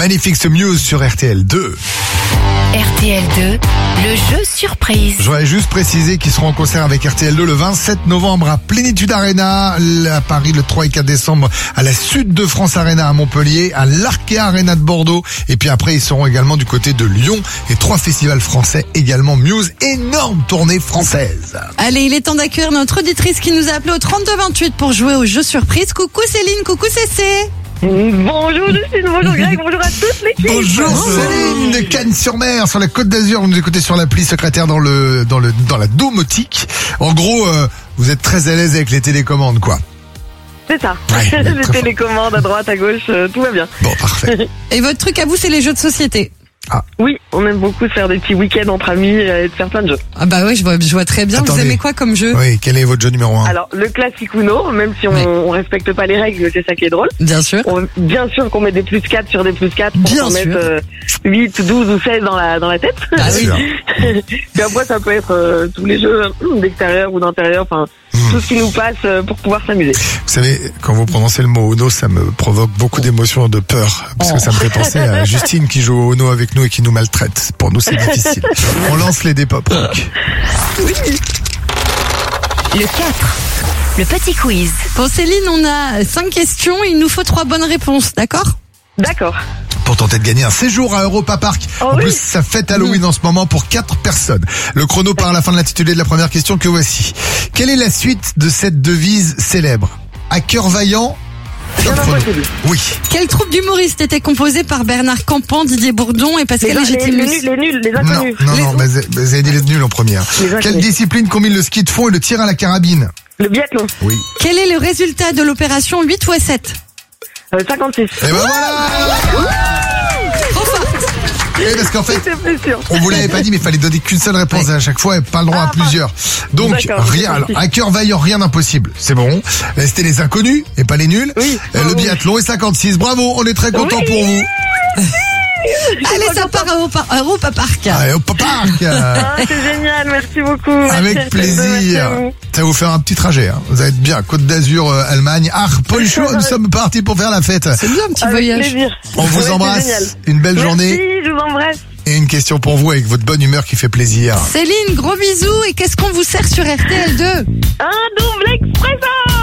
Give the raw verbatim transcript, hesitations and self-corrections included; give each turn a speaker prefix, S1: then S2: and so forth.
S1: Magnifique Muse sur R T L deux.
S2: R T L deux, le jeu surprise.
S1: Je voudrais juste préciser qu'ils seront en concert avec R T L deux le vingt-sept novembre à Plénitude Arena, à Paris le trois et quatre décembre, à la Sud de France Arena à Montpellier, à l'Arkea Arena de Bordeaux, et puis après ils seront également du côté de Lyon et trois festivals français également. Muse, énorme tournée française.
S3: Allez, il est temps d'accueillir notre auditrice qui nous a appelé au trente-deux vingt-huit pour jouer au jeu surprise. Coucou Céline, coucou Cécé.
S4: Bonjour Justine, bonjour Greg, bonjour à toute l'équipe.
S1: Bonjour Céline de Cannes-sur-Mer, sur la Côte d'Azur. Vous nous écoutez sur l'appli secrétaire dans le dans le dans la domotique. En gros, euh, vous êtes très à l'aise avec les télécommandes, quoi.
S4: C'est ça.
S1: Ouais,
S4: les télécommandes à droite, à gauche, euh, tout va bien.
S1: Bon, parfait.
S3: Et votre truc à vous, c'est les jeux de société.
S4: Oui, on aime beaucoup se faire des petits week-ends entre amis et de faire plein de jeux.
S3: Ah bah ouais, je vois, je vois très bien.
S1: Attendez.
S3: Vous aimez quoi comme jeu?
S1: Oui, quel est votre jeu numéro un?
S4: Alors, le classique Uno, même si on,
S3: Ouais.
S4: on respecte pas les règles, c'est ça qui est drôle.
S3: Bien sûr.
S4: On- bien sûr qu'on met des plus quatre sur des plus quatre pour
S3: Bien
S4: en
S3: sûr.
S4: mettre euh, huit, douze ou seize dans la, dans la tête.
S3: Ah oui.
S1: Sûr.
S4: Puis après, ça peut être euh, tous les jeux hum, d'extérieur ou d'intérieur, enfin, tout ce qui nous passe euh, pour pouvoir s'amuser.
S1: Vous savez, quand vous prononcez le mot Uno, ça me provoque beaucoup d'émotions, de peur, parce que ça me fait penser à Justine qui joue au Uno avec nous et qui nous maltraite. Pour nous, c'est difficile. On lance les dépop rock.
S2: Le quatre, le petit quiz.
S3: Pour Céline, on a cinq questions. Il nous faut trois bonnes réponses, d'accord?
S4: D'accord.
S1: Pour tenter de gagner un séjour à Europa Park.
S4: Oh
S1: en
S4: oui.
S1: plus, ça fête Halloween en ce moment pour quatre personnes. Le chrono part à la fin de l'intitulé de la première question que voici. Quelle est la suite de cette devise célèbre? À cœur vaillant.
S4: Bien
S1: Top chrono.
S4: impossible.
S1: Oui.
S3: Quelle troupe d'humoristes était composée par Bernard Campan, Didier Bourdon et
S4: Les,
S3: Pascal
S4: les, les,
S3: Légitimus?
S4: nuls, les nuls, les
S1: Non,
S4: inconnus.
S1: non,
S3: Les-
S1: non, mais vous avez dit les nuls en première.
S4: Les
S1: Quelle
S4: inconnus.
S1: discipline combine le ski de fond et le tir à la carabine?
S4: Le biathlon,
S1: Oui.
S3: Quel est le résultat de l'opération huit fois sept?
S4: euh, cinquante-six.
S1: Et ben voilà. Et parce qu'en fait,
S4: C'est plus sûr.
S1: on vous l'avait pas dit, mais il fallait donner qu'une seule réponse à chaque fois et pas le droit à
S4: Ah,
S1: plusieurs. Donc,
S4: D'accord,
S1: rien,
S4: j'ai
S1: alors,
S4: compris.
S1: à cœur vaillant, rien d'impossible. C'est bon. Euh, C'était les inconnus et pas les nuls.
S4: Oui.
S1: Euh, Le
S4: Oh,
S1: biathlon est cinquante-six. Bravo, on est très content
S4: Oui.
S1: pour vous.
S3: Allez, ça part à Europa, à Europa Park.
S1: Allez, au parc. Euh,
S4: Ah, c'est génial, merci beaucoup. Merci à
S1: Avec
S4: tous,
S1: plaisir.
S4: merci à vous.
S1: Ça va vous faire un petit trajet. Hein. Vous allez être bien. Côte d'Azur, euh, Allemagne. Ah, Paul Chaud, nous sommes partis pour faire la fête.
S3: C'est bien un petit
S4: Avec
S3: voyage.
S4: plaisir.
S1: On vous
S4: Ouais, c'est
S1: embrasse.
S4: génial.
S1: Une belle
S4: Merci,
S1: journée.
S4: je vous embrasse.
S1: Et une question pour vous avec votre bonne humeur qui fait plaisir.
S3: Céline, gros bisous. Et qu'est-ce qu'on vous sert sur R T L deux?
S4: Un double expresso.